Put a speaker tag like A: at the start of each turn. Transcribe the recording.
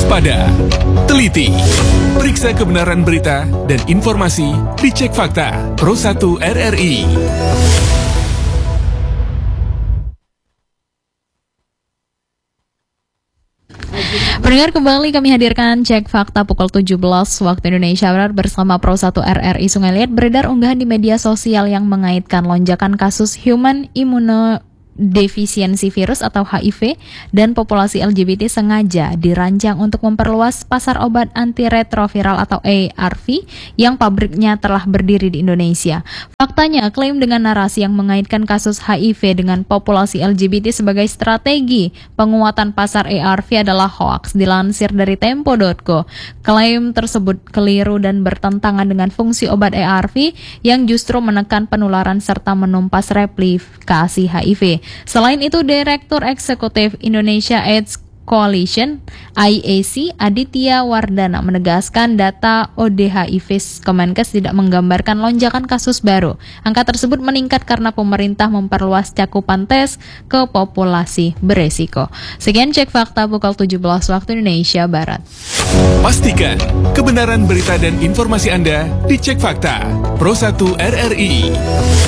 A: waspada, teliti, periksa kebenaran berita dan informasi, dicek fakta. Pro 1 RRI.
B: Pendengar, kembali kami hadirkan Cek Fakta pukul 17 waktu Indonesia Barat bersama Pro 1 RRI Sungai Liat. Beredar unggahan di media sosial yang mengaitkan lonjakan kasus human immunodeficiency virus atau HIV dan populasi LGBT sengaja dirancang untuk memperluas pasar obat antiretroviral atau ARV yang pabriknya telah berdiri di Indonesia. Faktanya, klaim dengan narasi yang mengaitkan kasus HIV dengan populasi LGBT sebagai strategi penguatan pasar ARV adalah hoaks, dilansir dari Tempo.co. Klaim tersebut keliru dan bertentangan dengan fungsi obat ARV yang justru menekan penularan serta menumpas replikasi HIV. Selain itu, Direktur Eksekutif Indonesia AIDS Coalition (IAC) Aditya Wardana menegaskan data ODHIV Kemenkes tidak menggambarkan lonjakan kasus baru. Angka tersebut meningkat karena pemerintah memperluas cakupan tes ke populasi beresiko. Sekian Cek Fakta pukul 17 waktu Indonesia Barat.
A: Pastikan kebenaran berita dan informasi Anda dicek fakta. Pro 1 RRI.